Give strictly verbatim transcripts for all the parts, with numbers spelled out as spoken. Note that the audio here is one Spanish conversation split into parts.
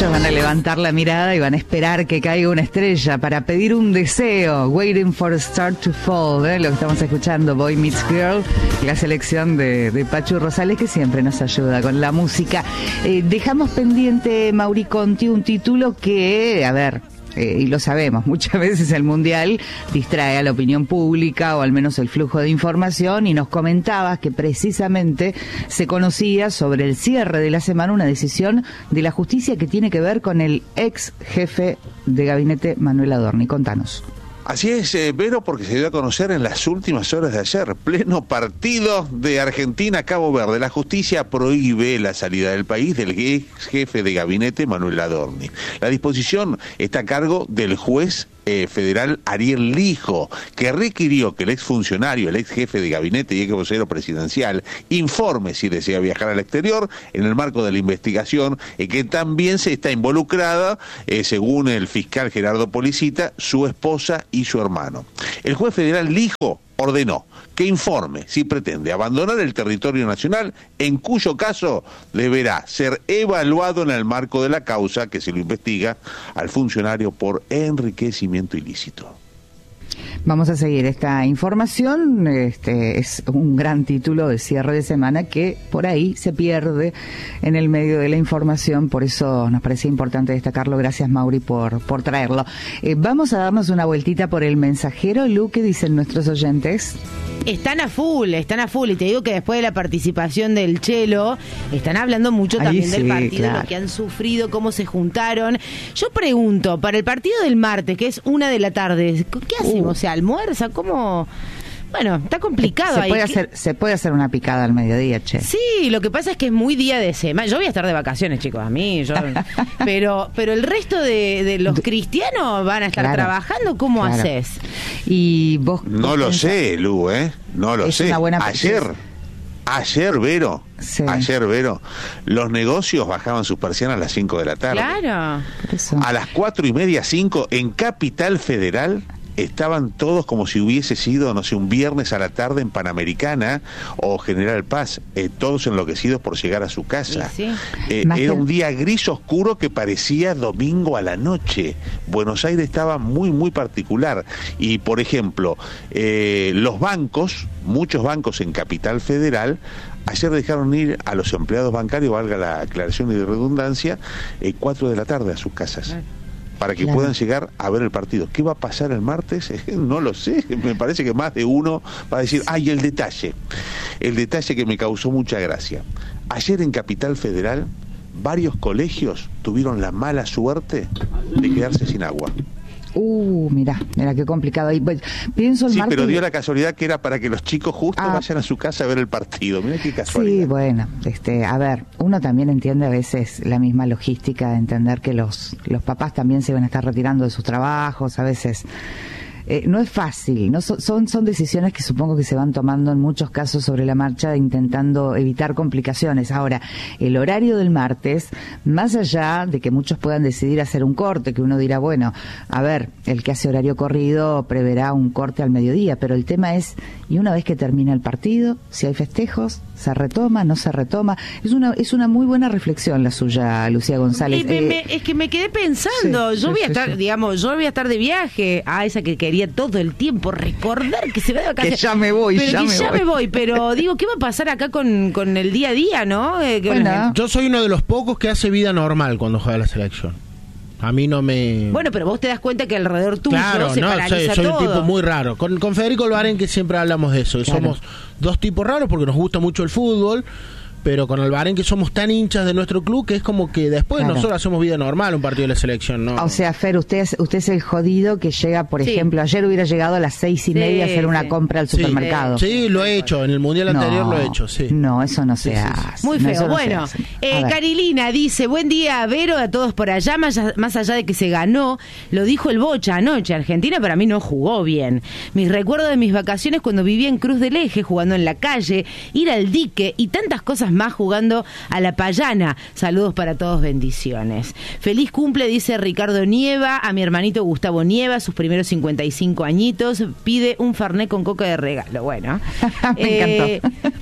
Muchos van a levantar la mirada y van a esperar que caiga una estrella para pedir un deseo. Waiting for a Star to Fall, ¿eh? Lo que estamos escuchando, Boy Meets Girl, la selección de, de Pachu Rosales, que siempre nos ayuda con la música. Eh, dejamos pendiente, Mauri Conti, un título que, a ver... Eh, y lo sabemos, muchas veces el Mundial distrae a la opinión pública o al menos el flujo de información, y nos comentabas que precisamente se conocía sobre el cierre de la semana una decisión de la justicia que tiene que ver con el ex jefe de gabinete Manuel Adorni. Contanos. Así es, eh, Vero, porque se dio a conocer en las últimas horas de ayer, pleno partido de Argentina-Cabo Verde. La justicia prohíbe la salida del país del ex jefe de gabinete Manuel Adorni. La disposición está a cargo del juez eh, federal Ariel Lijo, que requirió que el exfuncionario, el ex jefe de gabinete y ex vocero presidencial, informe si desea viajar al exterior en el marco de la investigación, eh, que también se está involucrada, eh, según el fiscal Gerardo Policita, su esposa y su hermano. El juez federal Lijo ordenó que informe si pretende abandonar el territorio nacional, en cuyo caso deberá ser evaluado en el marco de la causa que se lo investiga al funcionario por enriquecimiento ilícito. Vamos a seguir esta información. Este es un gran título de cierre de semana que por ahí se pierde en el medio de la información, por eso nos parecía importante destacarlo. Gracias, Mauri, por, por traerlo. Eh, vamos a darnos una vueltita por el mensajero. Lu, ¿qué dicen nuestros oyentes? Están a full, están a full, y te digo que después de la participación del Chelo, están hablando mucho también Ahí del sí, partido, claro. Lo que han sufrido, cómo se juntaron. Yo pregunto, para el partido del martes, que es una de la tarde, ¿qué hacemos? Uh. ¿Se almuerza? ¿Cómo...? Bueno, está complicado se ahí. Puede hacer, se puede hacer una picada al mediodía, che. Sí, lo que pasa es que es muy día de semana. Yo voy a estar de vacaciones, chicos, a mí. Yo... pero pero el resto de, de los cristianos van a estar claro, trabajando. ¿Cómo claro. haces? Y vos... No lo sé, Lu, ¿eh? No lo es sé. Una buena Ayer... Ayer, Vero, sí. ayer, Vero, los negocios bajaban sus persianas a las cinco de la tarde. Claro. A las cuatro y media, cinco, en Capital Federal, estaban todos como si hubiese sido, no sé, un viernes a la tarde en Panamericana o General Paz, eh, todos enloquecidos por llegar a su casa. Sí, sí. Eh, era que... un día gris oscuro que parecía domingo a la noche. Buenos Aires estaba muy, muy particular. Y, por ejemplo, eh, los bancos, muchos bancos en Capital Federal, ayer dejaron ir a los empleados bancarios, valga la aclaración y de redundancia, eh, cuatro de la tarde a sus casas. Ay. Para que claro. puedan llegar a ver el partido. ¿Qué va a pasar el martes? No lo sé. Me parece que más de uno va a decir, ay, el detalle. El detalle que me causó mucha gracia. Ayer en Capital Federal, varios colegios tuvieron la mala suerte de quedarse sin agua. Uh, mira, mira qué complicado. Y, pues, pienso el sí, martes... pero dio la casualidad que era para que los chicos justo ah. vayan a su casa a ver el partido. Mira qué casualidad. Sí, bueno, este, a ver, uno también entiende a veces la misma logística de entender que los, los papás también se van a estar retirando de sus trabajos, a veces... Eh, no es fácil, no son son decisiones que supongo que se van tomando en muchos casos sobre la marcha, intentando evitar complicaciones. Ahora, el horario del martes, más allá de que muchos puedan decidir hacer un corte, que uno dirá, bueno, a ver, el que hace horario corrido preverá un corte al mediodía, pero el tema es, y una vez que termina el partido, si hay festejos, se retoma, no se retoma. Es una es una muy buena reflexión la suya, Lucía González. Me, eh, me, es que me quedé pensando, sí, yo sí, voy a sí, estar, sí. digamos, yo voy a estar de viaje a esa que quería todo el tiempo recordar que se va de vacaciones. Que ya me voy, pero ya, que me, ya voy. me voy. Pero digo, ¿qué va a pasar acá con, con el día a día, no? Eh, que bueno, yo soy uno de los pocos que hace vida normal cuando juega la selección. A mí no me... Bueno, pero vos te das cuenta que alrededor tuyo claro, se no, paraliza soy, soy todo. un tipo muy raro. Con, con Federico Albarén que siempre hablamos de eso. Claro. Somos dos tipos raros porque nos gusta mucho el fútbol, pero con Albarén que somos tan hinchas de nuestro club que es como que después claro. nosotros hacemos vida normal un partido de la selección, ¿no? O sea, Fer, usted es, usted es el jodido que llega, por sí. ejemplo, ayer hubiera llegado a las seis y sí, media a hacer una sí. compra al supermercado. Sí, sí, lo he hecho, en el Mundial no, anterior lo he hecho, sí. No, eso no se sí, hace. Sí, Muy no, feo. No bueno, eh, Carilina dice, buen día, Vero, a todos por allá, más, más allá de que se ganó, lo dijo el Bocha anoche, Argentina para mí no jugó bien. Mis recuerdos de mis vacaciones cuando vivía en Cruz del Eje, jugando en la calle, ir al dique y tantas cosas más jugando a la Payana. Saludos para todos, bendiciones. Feliz cumple, dice Ricardo Nieva, a mi hermanito Gustavo Nieva, sus primeros cincuenta y cinco añitos, pide un fernet con coca de regalo. Bueno, me eh, encantó.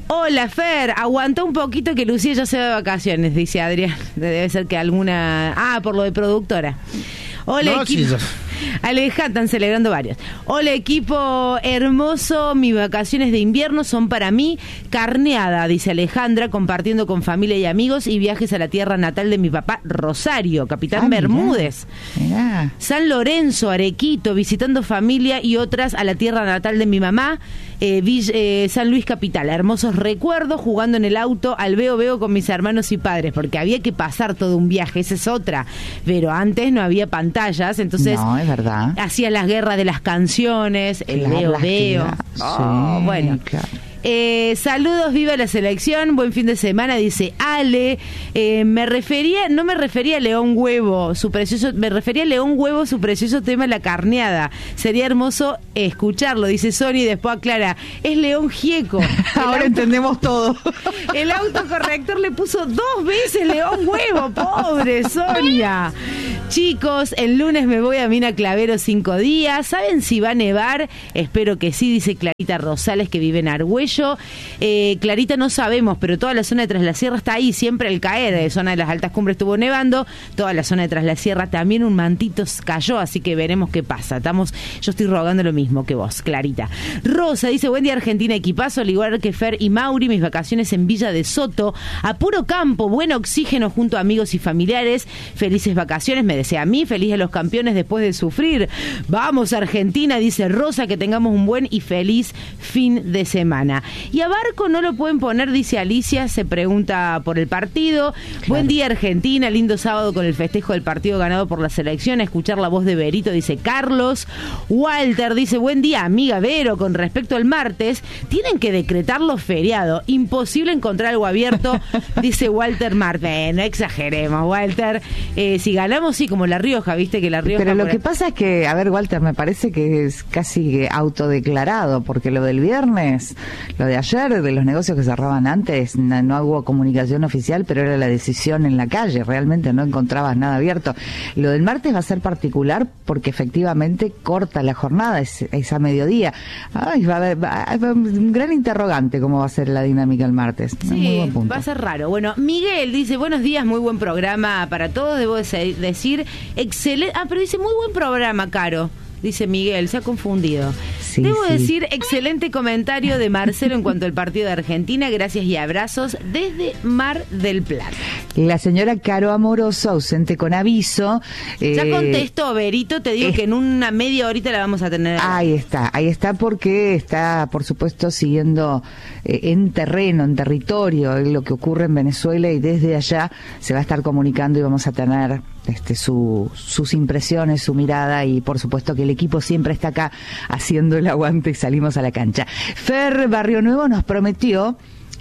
Hola, Fer, aguanta un poquito que Lucía ya se va de vacaciones, dice Adrián. Debe ser que alguna... Ah, por lo de productora. Hola, no, equipo. Sí, Aleja, están celebrando varios. Hola, equipo hermoso, mis vacaciones de invierno son para mí carneada, dice Alejandra, compartiendo con familia y amigos y viajes a la tierra natal de mi papá, Rosario, Capitán ah, Bermúdez. Mirá, mirá. San Lorenzo, Arequito, visitando familia y otras a la tierra natal de mi mamá, eh, Villa, eh, San Luis Capital. Hermosos recuerdos, jugando en el auto al veo veo con mis hermanos y padres, porque había que pasar todo un viaje, esa es otra. Pero antes no había pantallas, entonces... No, es verdad. Hacía las guerras de las canciones, el claro, veo veo. Oh, sí, bueno. Claro. Eh, saludos, viva la selección, buen fin de semana, dice Ale. Eh, me refería, no me refería a León Huevo, su precioso, me refería a León Huevo, su precioso tema, la carneada. Sería hermoso escucharlo, dice Sony, después aclara, es León Gieco. Ahora auto, entendemos todo. El autocorrector le puso dos veces León Huevo, pobre Sonia. Chicos, el lunes me voy a Mina Clavero cinco días. ¿Saben si va a nevar? Espero que sí, dice Clarita Rosales, que vive en Argüello. Eh, Clarita, no sabemos, pero toda la zona de Tras la Sierra está ahí, siempre al caer. De zona de las altas cumbres estuvo nevando. Toda la zona de Tras la Sierra también un mantito cayó, así que veremos qué pasa. Estamos, yo estoy rogando lo mismo que vos, Clarita. Rosa dice, buen día Argentina, equipazo, al igual que Fer y Mauri, mis vacaciones en Villa de Soto, a puro campo, buen oxígeno junto a amigos y familiares. Felices vacaciones, me desea a mí, feliz a los campeones después de sufrir. Vamos Argentina, dice Rosa, que tengamos un buen y feliz fin de semana. Y a Barco no lo pueden poner, dice Alicia, se pregunta por el partido. Claro. Buen día Argentina, lindo sábado con el festejo del partido ganado por la selección, a escuchar la voz de Berito, dice Carlos. Walter dice, buen día amiga Vero, con respecto al martes, tienen que decretarlo feriado, imposible encontrar algo abierto, dice Walter Martín. No exageremos, Walter, eh, si ganamos sí, como La Rioja, viste que La Rioja... Pero lo que pasa es que, a ver, Walter, me parece que es casi autodeclarado, porque lo del viernes, lo de ayer, de los negocios que cerraban antes, no, no hubo comunicación oficial, pero era la decisión en la calle, realmente no encontrabas nada abierto. Lo del martes va a ser particular porque efectivamente corta la jornada, es, es a mediodía. Ay, va a haber va a haber un gran interrogante cómo va a ser la dinámica el martes. Sí, muy buen punto. Va a ser raro. Bueno, Miguel dice, buenos días, muy buen programa para todos, debo decir, excelente. Ah, pero dice, muy buen programa, Caro. Dice Miguel, se ha confundido. Sí, Debo sí. decir, excelente comentario de Marcelo en cuanto al partido de Argentina. Gracias y abrazos desde Mar del Plata. La señora Caro Amoroso, ausente con aviso. Ya eh, contestó, Berito, te digo eh, que en una media horita la vamos a tener. Ahí está, ahí está porque está, por supuesto, siguiendo eh, en terreno, en territorio, eh, lo que ocurre en Venezuela, y desde allá se va a estar comunicando y vamos a tener este, su, sus impresiones, su mirada, y por supuesto que el equipo siempre está acá haciendo el aguante y salimos a la cancha. Fer Barrio Nuevo nos prometió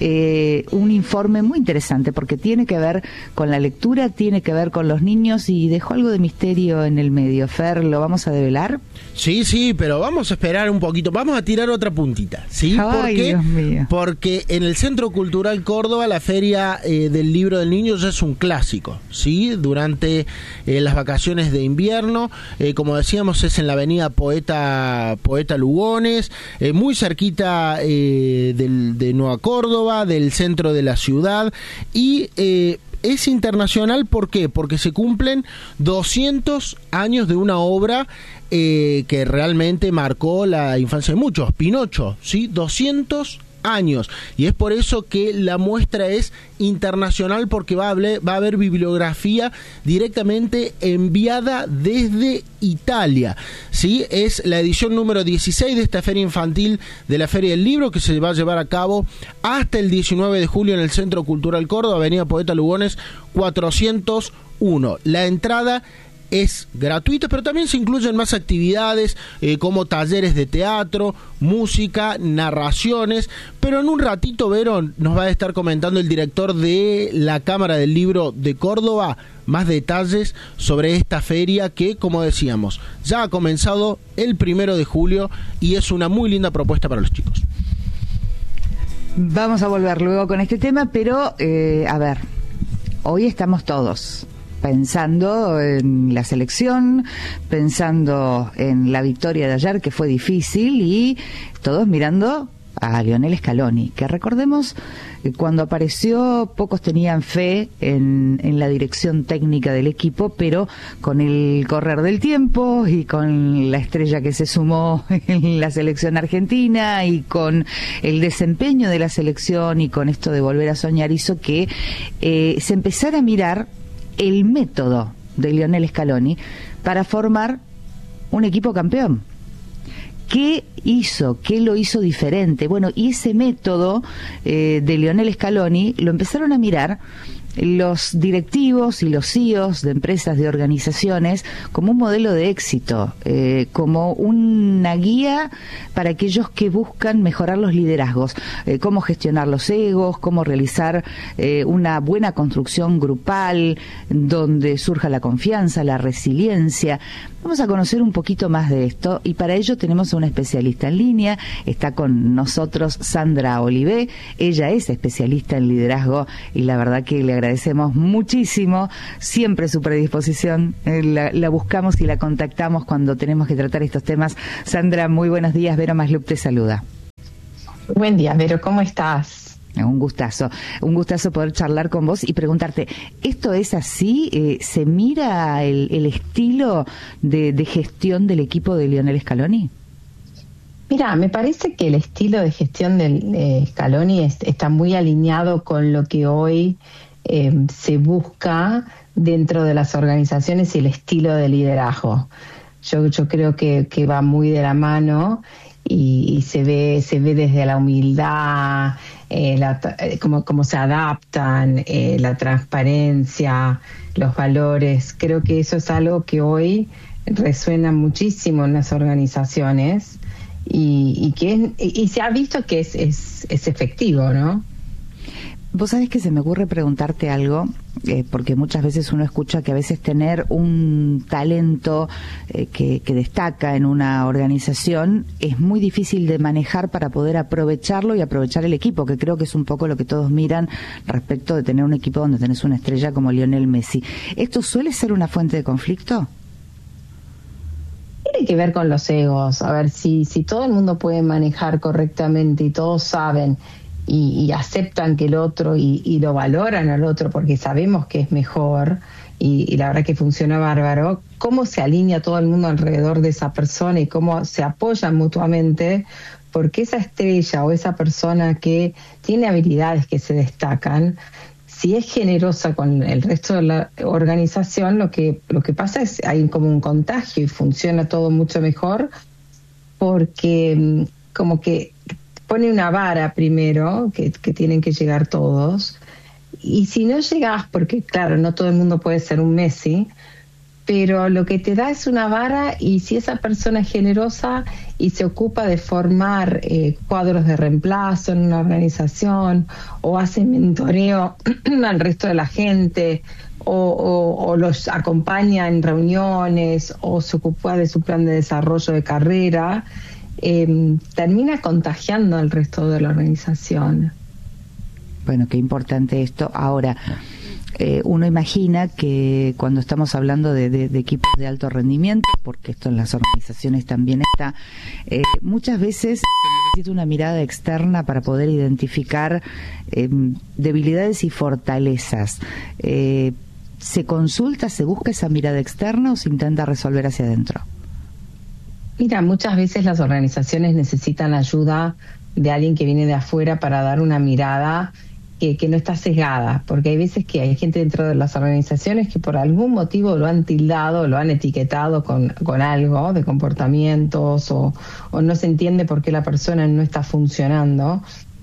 Eh, un informe muy interesante porque tiene que ver con la lectura, tiene que ver con los niños y dejó algo de misterio en el medio. Fer, ¿lo vamos a develar? Sí, sí, pero vamos a esperar un poquito, vamos a tirar otra puntita, ¿sí? Ay, ¿Por qué? Dios mío. Porque en el Centro Cultural Córdoba la Feria eh, del Libro del Niño ya es un clásico, ¿sí? Durante eh, las vacaciones de invierno, eh, como decíamos, es en la avenida Poeta Poeta Lugones, eh, muy cerquita eh, del, de Nueva Córdoba, del centro de la ciudad, y eh, es internacional. ¿Por qué? Porque se cumplen doscientos años de una obra eh, que realmente marcó la infancia de muchos, Pinocho, ¿sí? doscientos años, y es por eso que la muestra es internacional, porque va a haber, va a haber bibliografía directamente enviada desde Italia, ¿sí? Es la edición número dieciséis de esta feria infantil de la Feria del Libro, que se va a llevar a cabo hasta el diecinueve de julio en el Centro Cultural Córdoba, avenida Poeta Lugones cuatrocientos uno. La entrada es gratuita, pero también se incluyen más actividades eh, como talleres de teatro, música, narraciones. Pero en un ratito, Vero, nos va a estar comentando el director de la Cámara del Libro de Córdoba más detalles sobre esta feria que, como decíamos, ya ha comenzado el primero de julio y es una muy linda propuesta para los chicos. Vamos a volver luego con este tema, pero eh, a ver, hoy estamos todos pensando en la selección, pensando en la victoria de ayer, que fue difícil, y todos mirando a Lionel Scaloni, que recordemos, eh, cuando apareció pocos tenían fe en, en la dirección técnica del equipo, pero con el correr del tiempo y con la estrella que se sumó en la selección argentina y con el desempeño de la selección y con esto de volver a soñar, hizo que eh, se empezara a mirar el método de Lionel Scaloni para formar un equipo campeón. ¿Qué hizo? ¿Qué lo hizo diferente? Bueno, y ese método eh, de Lionel Scaloni lo empezaron a mirar los directivos y los C E Os de empresas, de organizaciones, como un modelo de éxito, eh, como una guía para aquellos que buscan mejorar los liderazgos, eh, cómo gestionar los egos, cómo realizar eh, una buena construcción grupal, donde surja la confianza, la resiliencia. Vamos a conocer un poquito más de esto y para ello tenemos a una especialista en línea. Está con nosotros Sandra Olivé. Ella es especialista en liderazgo y la verdad que le agradecemos muchísimo siempre su predisposición. Eh, la, la buscamos y la contactamos cuando tenemos que tratar estos temas. Sandra, muy buenos días. Vero Maslup te saluda. Buen día, Vero. ¿Cómo estás? Un gustazo, un gustazo poder charlar con vos y preguntarte, ¿esto es así? Eh, ¿Se mira el, el estilo de, de gestión del equipo de Lionel Scaloni? Mira, me parece que el estilo de gestión de eh, Scaloni es, está muy alineado con lo que hoy eh, se busca dentro de las organizaciones y el estilo de liderazgo. Yo, yo creo que, que va muy de la mano y, y se ve, se ve desde la humildad, Eh, la, eh, cómo, cómo se adaptan, eh, la transparencia, los valores. Creo que eso es algo que hoy resuena muchísimo en las organizaciones y, y que es, y, y se ha visto que es, es, es efectivo, ¿no? Vos sabés que se me ocurre preguntarte algo, eh, porque muchas veces uno escucha que a veces tener un talento eh, que, que destaca en una organización es muy difícil de manejar para poder aprovecharlo y aprovechar el equipo, que creo que es un poco lo que todos miran respecto de tener un equipo donde tenés una estrella como Lionel Messi. ¿Esto suele ser una fuente de conflicto? Tiene que ver con los egos. A ver, si, si todo el mundo puede manejar correctamente y todos saben Y, y aceptan que el otro y, y lo valoran al otro porque sabemos que es mejor y, y la verdad que funciona bárbaro, cómo se alinea todo el mundo alrededor de esa persona y cómo se apoyan mutuamente, porque esa estrella o esa persona que tiene habilidades que se destacan, si es generosa con el resto de la organización, lo que, lo que pasa es hay como un contagio y funciona todo mucho mejor porque como que pone una vara primero, que, que tienen que llegar todos, y si no llegás, porque claro, no todo el mundo puede ser un Messi, pero lo que te da es una vara y si esa persona es generosa y se ocupa de formar eh, cuadros de reemplazo en una organización o hace mentoreo al resto de la gente o, o, o los acompaña en reuniones o se ocupa de su plan de desarrollo de carrera, Eh, termina contagiando al resto de la organización. Bueno, qué importante esto. Ahora, eh, uno imagina que cuando estamos hablando de, de, de equipos de alto rendimiento, porque esto en las organizaciones también está, eh, muchas veces se necesita una mirada externa para poder identificar eh, debilidades y fortalezas. Eh, ¿Se consulta, se busca esa mirada externa o se intenta resolver hacia adentro? Mira, muchas veces las organizaciones necesitan ayuda de alguien que viene de afuera para dar una mirada que, que no está sesgada, porque hay veces que hay gente dentro de las organizaciones que por algún motivo lo han tildado, lo han etiquetado con, con algo de comportamientos o, o no se entiende por qué la persona no está funcionando.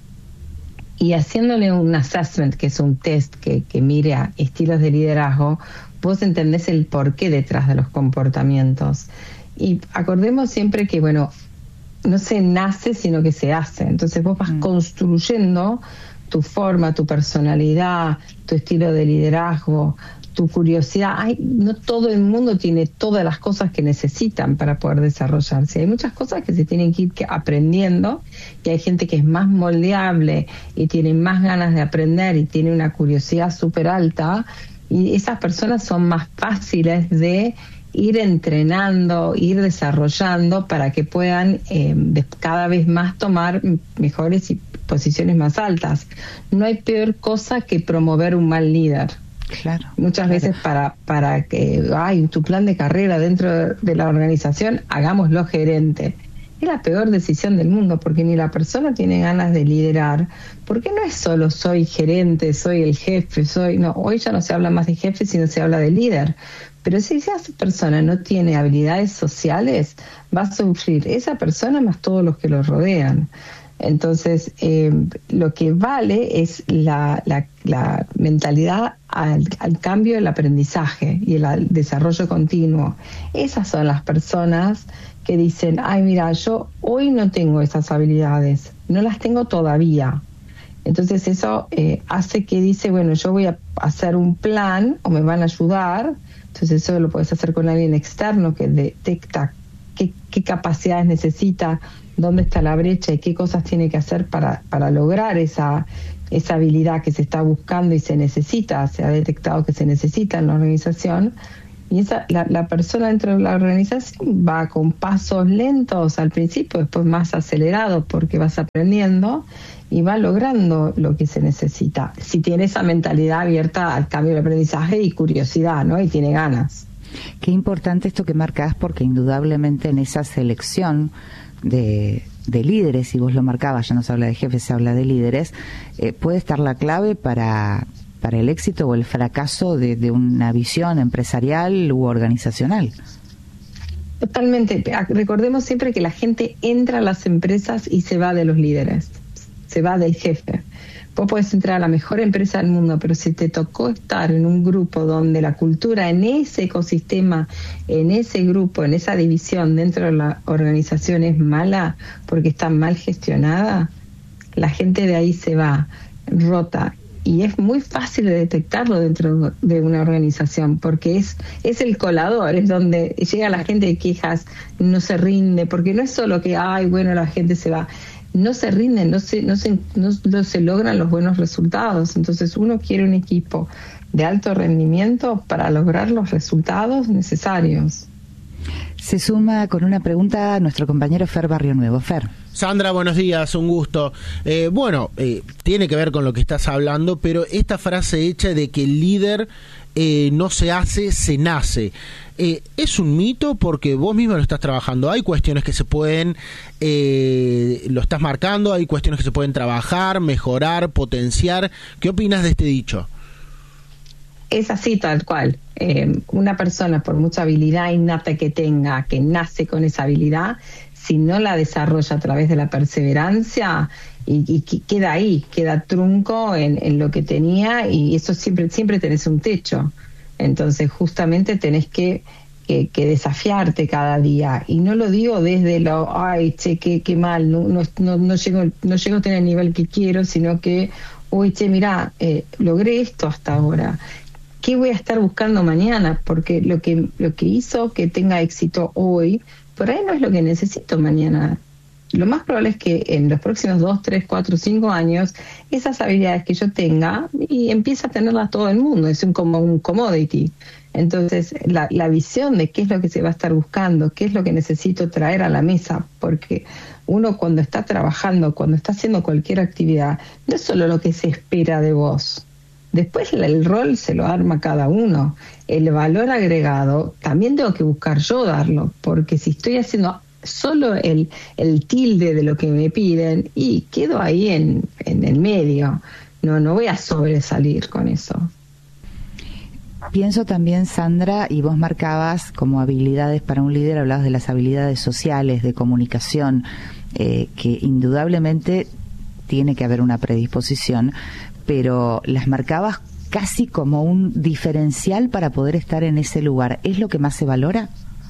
Y haciéndole un assessment, que es un test que, que mire a estilos de liderazgo, vos entendés el porqué detrás de los comportamientos. Y acordemos siempre que, bueno, no se nace, sino que se hace. Entonces vos vas mm. construyendo tu forma, tu personalidad, tu estilo de liderazgo, tu curiosidad. Ay, no todo el mundo tiene todas las cosas que necesitan para poder desarrollarse. Hay muchas cosas que se tienen que ir aprendiendo y hay gente que es más moldeable y tiene más ganas de aprender y tiene una curiosidad súper alta y esas personas son más fáciles de ir entrenando, ir desarrollando para que puedan eh, cada vez más tomar mejores y posiciones más altas. No hay peor cosa que promover un mal líder. Claro. Muchas claro. veces para para que ay, tu plan de carrera dentro de la organización, hagámoslo gerente. Es la peor decisión del mundo, porque ni la persona tiene ganas de liderar, porque no es solo soy gerente, soy el jefe, soy no, hoy ya no se habla más de jefe, sino se habla de líder. Pero si esa persona no tiene habilidades sociales, va a sufrir esa persona más todos los que lo rodean. Entonces, eh, lo que vale es la, la, la mentalidad al, al cambio del aprendizaje y el desarrollo continuo. Esas son las personas que dicen, ay, mira, yo hoy no tengo esas habilidades, no las tengo todavía. Entonces eso eh, hace que dice, bueno, yo voy a hacer un plan o me van a ayudar. Entonces eso lo puedes hacer con alguien externo que detecta qué, qué capacidades necesita, dónde está la brecha y qué cosas tiene que hacer para, para lograr esa, esa habilidad que se está buscando y se necesita, se ha detectado que se necesita en la organización. Y esa, la, la persona dentro de la organización va con pasos lentos al principio, después más acelerados porque vas aprendiendo y va logrando lo que se necesita. Si tiene esa mentalidad abierta al cambio del aprendizaje y curiosidad, ¿no? Y tiene ganas. Qué importante esto que marcás, porque indudablemente en esa selección de, de líderes, y vos lo marcabas, ya no se habla de jefes, se habla de líderes, eh, puede estar la clave para... para el éxito o el fracaso de, de una visión empresarial u organizacional. Totalmente. Recordemos siempre que la gente entra a las empresas y se va de los líderes, se va del jefe. Vos podés entrar a la mejor empresa del mundo, pero si te tocó estar en un grupo donde la cultura en ese ecosistema, en ese grupo, en esa división dentro de la organización es mala porque está mal gestionada, la gente de ahí se va, rota. Y es muy fácil de detectarlo dentro de una organización, porque es es el colador, es donde llega la gente de quejas, no se rinde, porque no es solo que, ay, bueno, la gente se va, no se rinden, no se, no se, no, no se logran los buenos resultados. Entonces uno quiere un equipo de alto rendimiento para lograr los resultados necesarios. Se suma con una pregunta nuestro compañero Fer Barrio Nuevo. Fer. Sandra, buenos días, un gusto. Eh, bueno, eh, tiene que ver con lo que estás hablando, pero esta frase hecha de que el líder eh, no se hace, se nace, eh, ¿es un mito? Porque vos mismo lo estás trabajando. Hay cuestiones que se pueden, eh, lo estás marcando, hay cuestiones que se pueden trabajar, mejorar, potenciar. ¿Qué opinas de este dicho? Es así, tal cual. Eh, una persona, por mucha habilidad innata que tenga, que nace con esa habilidad, si no la desarrolla a través de la perseverancia, y, y queda ahí, queda trunco en, en lo que tenía, y eso siempre siempre tenés un techo. Entonces justamente tenés que, que, que desafiarte cada día. Y no lo digo desde lo, ay, che, qué, qué mal, no, no, no, no, llego, no llego a tener el nivel que quiero, sino que, uy, che, mirá, eh, logré esto hasta ahora. ¿Qué voy a estar buscando mañana? Porque lo que lo que hizo que tenga éxito hoy, por ahí no es lo que necesito mañana. Lo más probable es que en los próximos dos, tres, cuatro, cinco años, esas habilidades que yo tenga, y empieza a tenerlas todo el mundo, es un, como un commodity. Entonces, la, la visión de qué es lo que se va a estar buscando, qué es lo que necesito traer a la mesa, porque uno cuando está trabajando, cuando está haciendo cualquier actividad, no es solo lo que se espera de vos. Después el rol se lo arma cada uno. El valor agregado también tengo que buscar yo darlo, porque si estoy haciendo solo el, el tilde de lo que me piden y quedo ahí en, en el medio, no, no voy a sobresalir con eso. Pienso también, Sandra, y vos marcabas como habilidades para un líder, hablabas de las habilidades sociales, de comunicación, eh, que indudablemente tiene que haber una predisposición, pero las marcabas casi como un diferencial para poder estar en ese lugar. ¿Es lo que más se valora?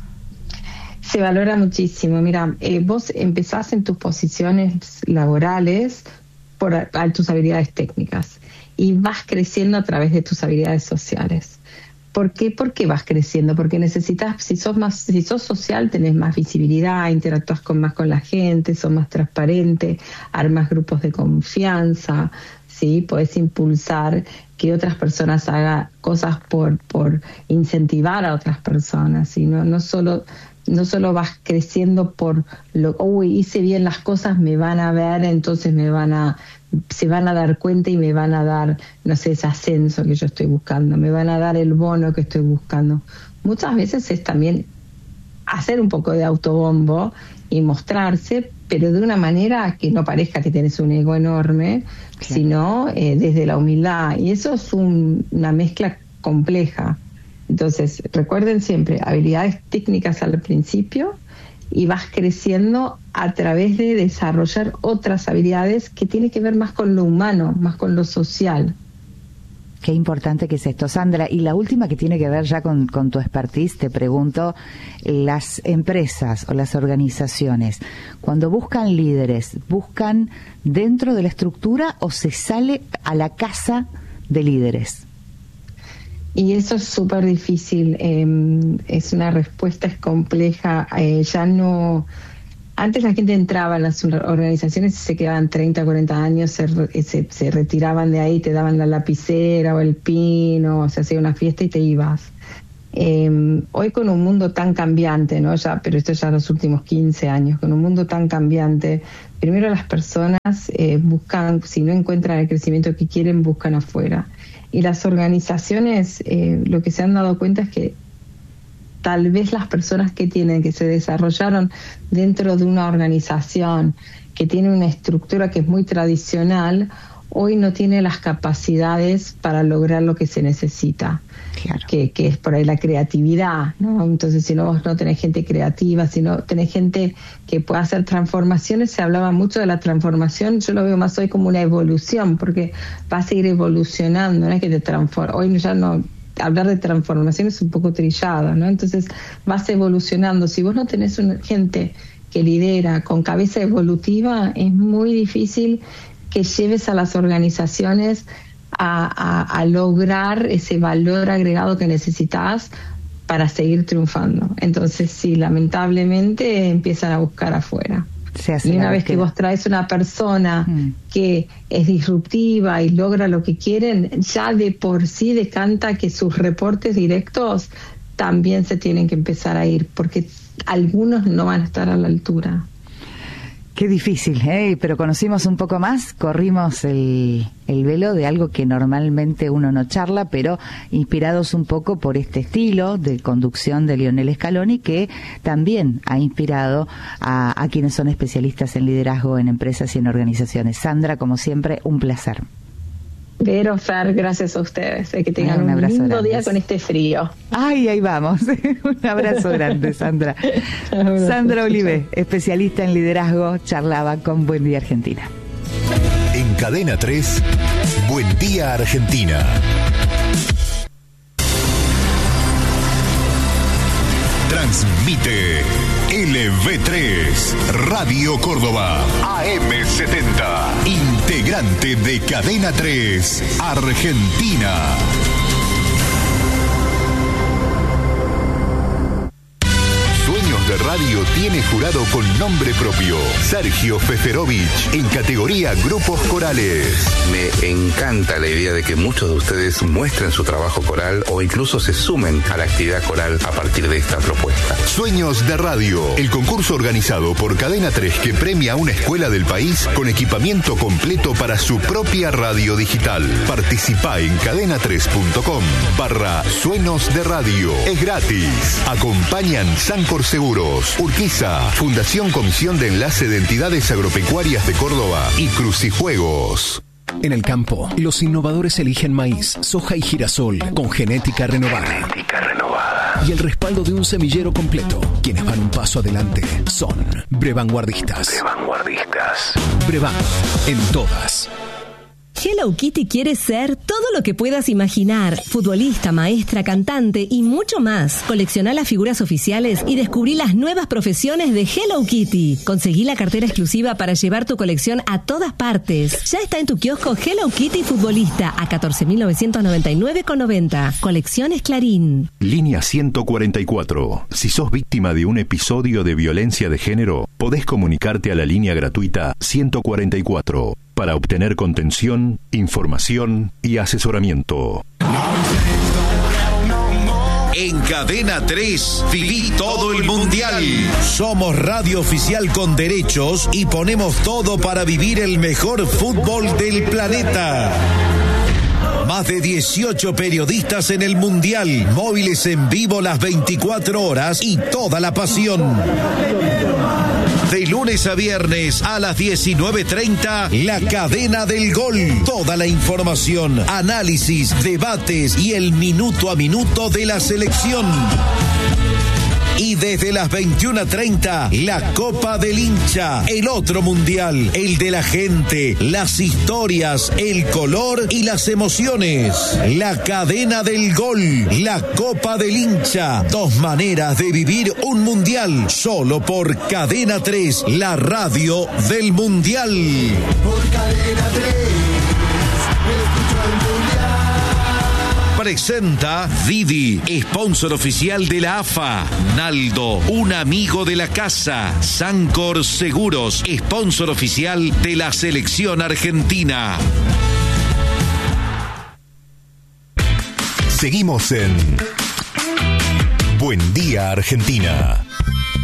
Se valora muchísimo. Mira, eh, vos empezás en tus posiciones laborales por a, a tus habilidades técnicas y vas creciendo a través de tus habilidades sociales. ¿Por qué? Porque vas creciendo, porque necesitas, si sos más, si sos social, tenés más visibilidad, interactúas con más con la gente, sos más transparente, armas grupos de confianza, ¿sí? Podés impulsar que otras personas hagan cosas por, por incentivar a otras personas, ¿sí? No, no solo, no solo vas creciendo por lo, uy, hice bien las cosas, me van a ver, entonces me van a, se van a dar cuenta y me van a dar, no sé, ese ascenso que yo estoy buscando, me van a dar el bono que estoy buscando. Muchas veces es también hacer un poco de autobombo y mostrarse, pero de una manera que no parezca que tenés un ego enorme, claro, sino eh, desde la humildad. Y eso es un, una mezcla compleja. Entonces, recuerden siempre, habilidades técnicas al principio, y vas creciendo a través de desarrollar otras habilidades que tienen que ver más con lo humano, más con lo social. Qué importante que es esto, Sandra. Y la última, que tiene que ver ya con, con tu expertise, te pregunto, las empresas o las organizaciones, cuando buscan líderes, ¿buscan dentro de la estructura o se sale a la casa de líderes? Y eso es súper difícil, eh, es una respuesta, es compleja, eh, ya no... Antes la gente entraba en las organizaciones y se quedaban treinta, cuarenta años, se, se, se retiraban de ahí, te daban la lapicera o el pino, o se hacía una fiesta y te ibas. Eh, hoy con un mundo tan cambiante, ¿no? Ya, pero esto ya los últimos quince años, con un mundo tan cambiante, primero las personas eh, buscan, si no encuentran el crecimiento que quieren, buscan afuera. Y las organizaciones, eh, lo que se han dado cuenta es que tal vez las personas que tienen, que se desarrollaron dentro de una organización que tiene una estructura que es muy tradicional, hoy no tiene las capacidades para lograr lo que se necesita, claro, que, que es por ahí la creatividad, ¿no? Entonces, si no, vos no tenés gente creativa, si no tenés gente que pueda hacer transformaciones, se hablaba mucho de la transformación, yo lo veo más hoy como una evolución, porque va a seguir evolucionando, no es que te transforma, hoy ya no... Hablar de transformación es un poco trillado, ¿no? Entonces vas evolucionando. Si vos no tenés una gente que lidera con cabeza evolutiva, es muy difícil que lleves a las organizaciones a, a, a lograr ese valor agregado que necesitas para seguir triunfando. Entonces, sí, lamentablemente empiezan a buscar afuera. Y una vez que vos traes una persona mm. que es disruptiva y logra lo que quieren, ya de por sí decanta que sus reportes directos también se tienen que empezar a ir, porque algunos no van a estar a la altura. Qué difícil, ¿eh? Pero conocimos un poco más, corrimos el, el velo de algo que normalmente uno no charla, pero inspirados un poco por este estilo de conducción de Lionel Scaloni, que también ha inspirado a, a quienes son especialistas en liderazgo en empresas y en organizaciones. Sandra, como siempre, un placer. Vero, Fer, gracias a ustedes. Que tengan un, un lindo grande. Día con este frío. Ay, ahí vamos. Un abrazo grande, Sandra. Abrazo. Sandra Olive, especialista en liderazgo, charlaba con Buen Día Argentina. En Cadena tres, Buen Día Argentina. Transmite L V tres, Radio Córdoba, A M setenta, integrante de Cadena tres, Argentina. De radio tiene jurado con nombre propio, Sergio Feferovich, en categoría Grupos Corales. Me encanta la idea de que muchos de ustedes muestren su trabajo coral o incluso se sumen a la actividad coral a partir de esta propuesta. Sueños de Radio, el concurso organizado por Cadena tres que premia a una escuela del país con equipamiento completo para su propia radio digital. Participa en cadena tres punto com barra Sueños de Radio. Es gratis. Acompañan Sancor Seguro, Urquiza, Fundación Comisión de Enlace de Entidades Agropecuarias de Córdoba y Crucijuegos. En el campo, los innovadores eligen maíz, soja y girasol con genética renovada. Genética renovada. Y el respaldo de un semillero completo. Quienes van un paso adelante son Brevanguardistas. Brevanguardistas. Brevan, en todas. Hello Kitty quiere ser todo lo que puedas imaginar. Futbolista, maestra, cantante y mucho más. Colecciona las figuras oficiales y descubrí las nuevas profesiones de Hello Kitty. Conseguí la cartera exclusiva para llevar tu colección a todas partes. Ya está en tu kiosco Hello Kitty Futbolista a catorce mil novecientos noventa y nueve con noventa. Colecciones Clarín. Línea ciento cuarenta y cuatro. Si sos víctima de un episodio de violencia de género, podés comunicarte a la línea gratuita ciento cuarenta y cuatro para obtener contención, información y asesoramiento. En Cadena tres, viví todo el Mundial. Somos radio oficial con derechos y ponemos todo para vivir el mejor fútbol del planeta. Más de dieciocho periodistas en el Mundial, móviles en vivo las veinticuatro horas y toda la pasión. De lunes a viernes a las diecinueve treinta, La Cadena del Gol. Toda la información, análisis, debates y el minuto a minuto de la selección. Y desde las veintiuna treinta, la Copa del Hincha, el otro mundial, el de la gente, las historias, el color y las emociones. La Cadena del Gol, la Copa del Hincha, dos maneras de vivir un mundial, solo por Cadena tres, la radio del mundial. Por Cadena tres, escucho el mundial. Presenta Didi, sponsor oficial de la A F A. Naldo, un amigo de la casa. Sancor Seguros, sponsor oficial de la selección argentina. Seguimos en Buen Día Argentina.